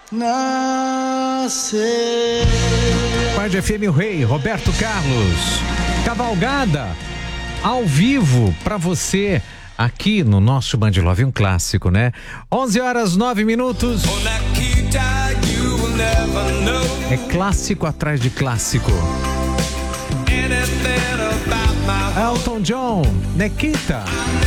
nascer. Band FM, o Rei, Roberto Carlos. Cavalgada, ao vivo, pra você, aqui no nosso Band Love, um clássico, né? 11h09. É clássico atrás de clássico. Elton John, Nikita.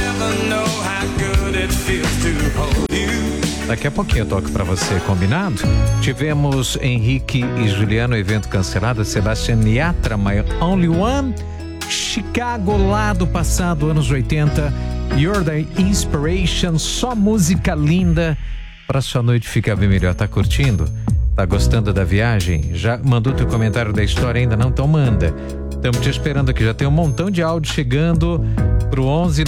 Daqui a pouquinho eu toco pra você, combinado? Tivemos Henrique e Juliano, evento cancelado. Sebastian Yatra, My Only One. Chicago, lá do passado, anos 80. You're the Inspiration, só música linda pra sua noite ficar bem melhor. Tá curtindo? Tá gostando da viagem? Já mandou teu comentário da história ainda não? Então manda. Estamos te esperando aqui, já tem um montão de áudio chegando pro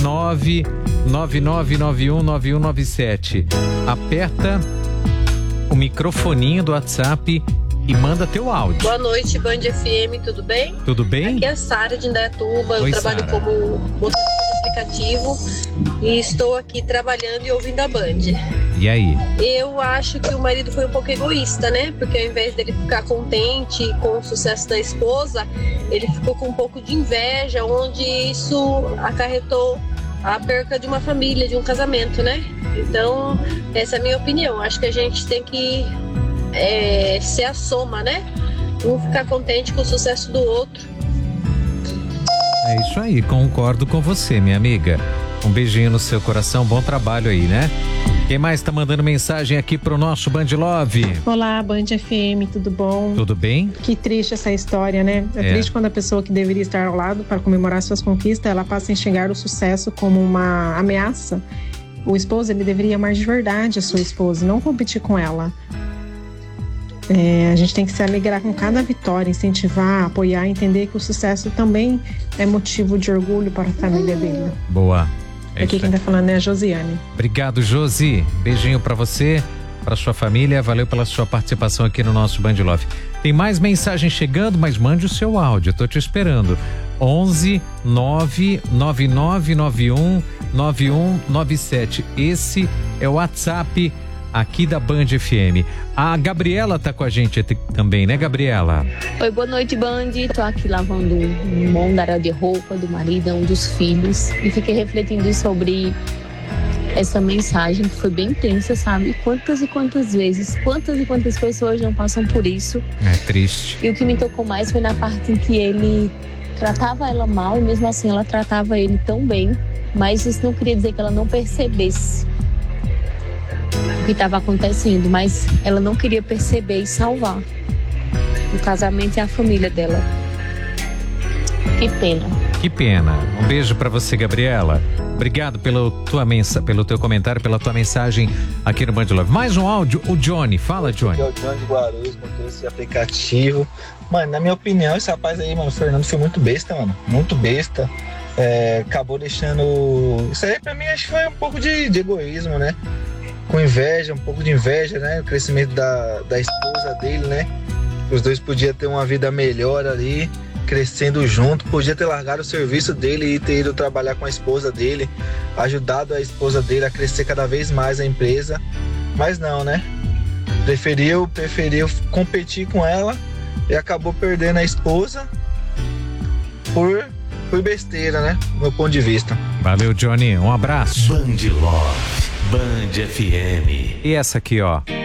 11999919197. Aperta o microfoninho do WhatsApp e manda teu áudio. Boa noite, Band FM, tudo bem? Tudo bem? Aqui é a Sara de Indaiatuba, eu trabalho Sara. como motorista de aplicativo e estou aqui trabalhando e ouvindo a Band. E aí? Eu acho que o marido foi um pouco egoísta, né? Porque ao invés dele ficar contente com o sucesso da esposa, ele ficou com um pouco de inveja, onde isso acarretou a perca de uma família, de um casamento, né? Então, essa é a minha opinião. Acho que a gente tem que ser a soma, né? Um ficar contente com o sucesso do outro. É isso aí, concordo com você, minha amiga. Um beijinho no seu coração, bom trabalho aí, né? Quem mais tá mandando mensagem aqui pro nosso Band Love? Olá, Band FM, tudo bom? Tudo bem? Que triste essa história, né? É triste quando a pessoa que deveria estar ao lado para comemorar suas conquistas, ela passa a enxergar o sucesso como uma ameaça. O esposo, ele deveria amar de verdade a sua esposa, não competir com ela. A gente tem que se alegrar com cada vitória, incentivar, apoiar, entender que o sucesso também é motivo de orgulho para a família dele. Boa. Aqui quem tá falando é a Josiane. Obrigado, Josi. Beijinho pra você, pra sua família. Valeu pela sua participação aqui no nosso Band Love. Tem mais mensagem chegando, mas mande o seu áudio. Eu tô te esperando. 11-99991-9197. Esse é o WhatsApp aqui da Band FM. A Gabriela tá com a gente também, né, Gabriela? Oi, boa noite, Band. Tô aqui lavando um mondaréu de roupa do marido, um dos filhos, e fiquei refletindo sobre essa mensagem que foi bem tensa, sabe? Quantas e quantas vezes, quantas e quantas pessoas não passam por isso. É triste. E o que me tocou mais foi na parte em que ele tratava ela mal, e mesmo assim ela tratava ele tão bem, mas isso não queria dizer que ela não percebesse o que estava acontecendo, mas ela não queria perceber e salvar o casamento e a família dela. Que pena. Que pena. Um beijo pra você, Gabriela. Obrigado pelo teu comentário, pela tua mensagem aqui no Band Love. Mais um áudio, o Johnny. Fala, Johnny. É o Johnny de Guarulhos, com esse aplicativo. Mano, na minha opinião, esse rapaz aí, mano, o Fernando foi muito besta, mano. Muito besta. Acabou deixando... Isso aí pra mim acho que foi um pouco de egoísmo, né? Com inveja, um pouco de inveja, né? O crescimento da esposa dele, né? Os dois podiam ter uma vida melhor ali, crescendo junto. Podia ter largado o serviço dele e ter ido trabalhar com a esposa dele, ajudado a esposa dele a crescer cada vez mais a empresa. Mas não, né? Preferiu competir com ela e acabou perdendo a esposa por besteira, né? Do meu ponto de vista. Valeu, Johnny. Um abraço. Band Love, Band FM. E essa aqui, ó.